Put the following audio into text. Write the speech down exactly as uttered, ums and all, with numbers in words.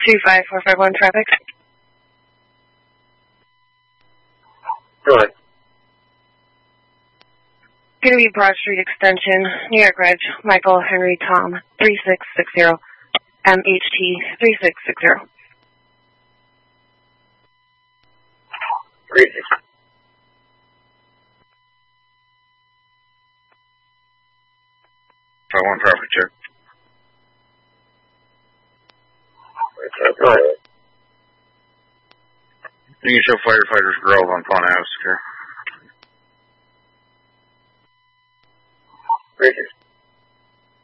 two five four five one traffic. Go ahead. Going to be Broad Street Extension, New York Ridge, Michael Henry Tom, three six six zero, M H T three six six zero. Three six. Five one traffic check. Go ahead. You can show Firefighters Grove on Pond Ave, sir. Three six.